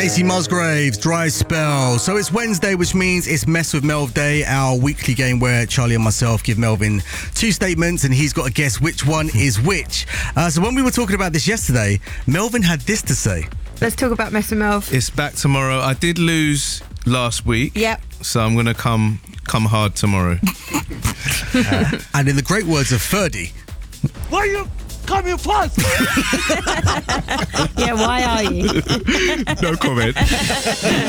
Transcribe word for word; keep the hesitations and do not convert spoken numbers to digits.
Casey Musgraves, Dry Spell. So it's Wednesday, which means it's Mess with Melv Day, our weekly game where Charlie and myself give Melvin two statements and he's got to guess which one is which. Uh, so when we were talking about this yesterday, Melvin had this to say. Let's talk about Mess with Melv. It's back tomorrow. I did lose last week. Yep. So I'm going to come come hard tomorrow. uh, and in the great words of Ferdy, why are you coming fast? Yeah, why are you? No comment.